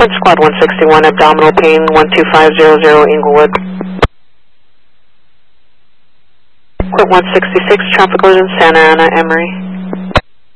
Englewood, Squad 161, abdominal pain, 12500 Englewood. Quit 166, traffic collision, Santa Ana, Emory.